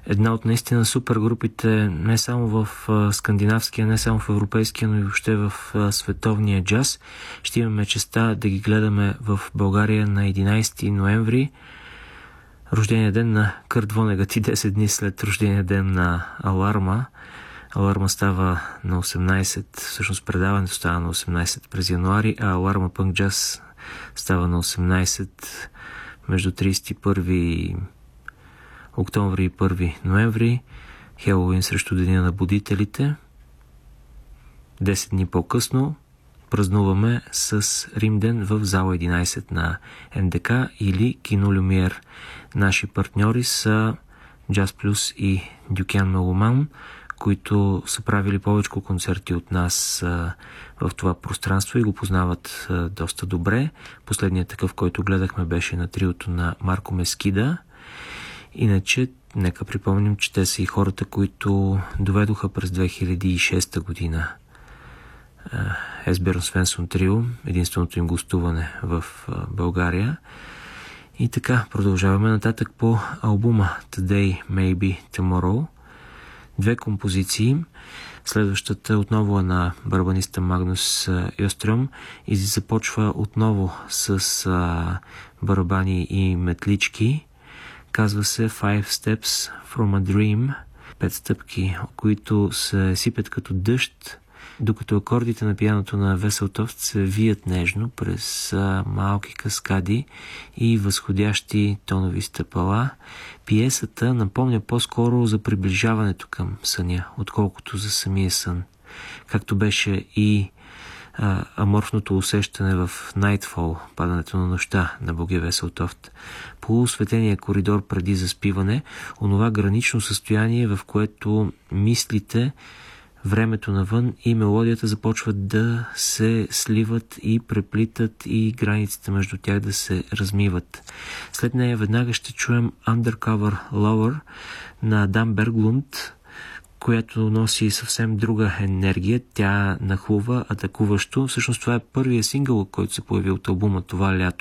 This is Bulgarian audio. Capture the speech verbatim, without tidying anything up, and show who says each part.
Speaker 1: една от наистина супер групите не само в скандинавския, не само в европейския, но и въобще в световния джаз. Ще имаме честа да ги гледаме в България на единайсети ноември. Рождения ден на Кърт Вонегът и десет дни след рождения ден на Аларма. Аларма става на осемнайсет, всъщност предаването става на осемнайсет през януари, а Аларма Пънк Джаз става на осемнайсет между трийсет и първи октомври и първи ноември. Хелоуин срещу Деня на будителите. десет дни по-късно празнуваме с Римден в зала единайсет на Ен Де Ка или Кино Люмиер. Наши партньори са Джаз Плюс и Дюкян Меломан, които са правили повече концерти от нас а, в това пространство и го познават а, доста добре. Последният такъв, който гледахме, беше на триото на Марко Мескида. Иначе, нека припомним, че те са и хората, които доведоха през две хиляди и шеста година Есберн Свенсон Трио, единственото им гостуване в а, България. И така, продължаваме нататък по албума Today Maybe Tomorrow. Две композиции. Следващата отново е на барабаниста Магнус Йострем и започва отново с а, барабани и метлички. Казва се Five Steps from a Dream. Пет стъпки, които се сипят като дъжд, докато акордите на пианото на Весел Тофт се вият нежно през а, малки каскади и възходящи тонови стъпала. Пиесата напомня по-скоро за приближаването към съня, отколкото за самия сън. Както беше и а, аморфното усещане в Nightfall, падането на нощта на Боге Весел Тофт. Полусветения коридор преди заспиване, онова гранично състояние, в което мислите, времето навън и мелодията започват да се сливат и преплитат и границите между тях да се размиват. След нея веднага ще чуем Undercover Lover на Дан Берглунд, която носи съвсем друга енергия. Тя нахлува атакуващо. Всъщност това е първия сингъл, който се появи от албума това лято.